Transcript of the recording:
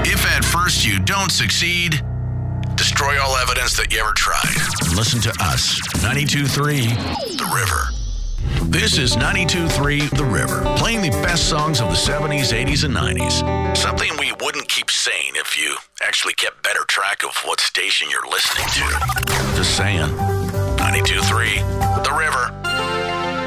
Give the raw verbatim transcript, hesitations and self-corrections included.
If at first you don't succeed, destroy all evidence that you ever tried. Listen to us, ninety-two point three The River. This is ninety-two point three The River, playing the best songs of the seventies, eighties, and nineties. Something we wouldn't keep saying if you actually kept better track of what station you're listening to. Just saying. ninety-two point three